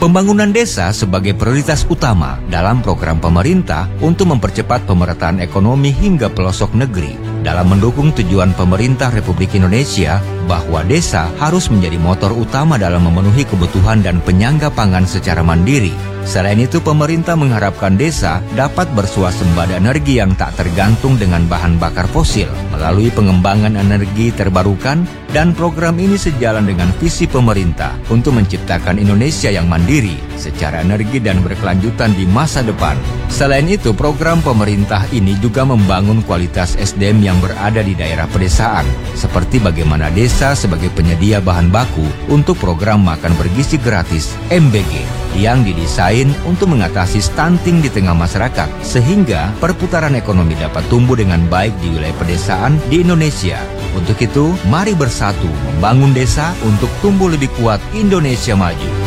Pembangunan desa sebagai prioritas utama dalam program pemerintah untuk mempercepat pemerataan ekonomi hingga pelosok negeri. Dalam mendukung tujuan pemerintah Republik Indonesia bahwa desa harus menjadi motor utama dalam memenuhi kebutuhan dan penyangga pangan secara mandiri. Selain itu, pemerintah mengharapkan desa dapat bersuasembada energi yang tak tergantung dengan bahan bakar fosil melalui pengembangan energi terbarukan, dan program ini sejalan dengan visi pemerintah untuk menciptakan Indonesia yang mandiri secara energi dan berkelanjutan di masa depan. Selain itu, program pemerintah ini juga membangun kualitas SDM yang berada di daerah pedesaan, seperti bagaimana desa sebagai penyedia bahan baku untuk program makan bergizi gratis MBG yang didesain untuk mengatasi stunting di tengah masyarakat, sehingga perputaran ekonomi dapat tumbuh dengan baik di wilayah pedesaan di Indonesia. Untuk itu, mari bersatu membangun desa untuk tumbuh lebih kuat Indonesia maju.